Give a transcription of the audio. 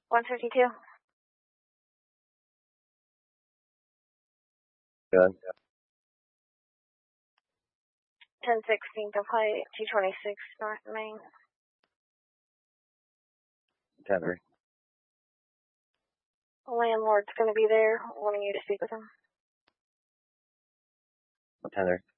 152. Good. 10/16th of Height, 226 North Main. 10-3. The landlord's going to be there, wanting you to speak with him. 10-3.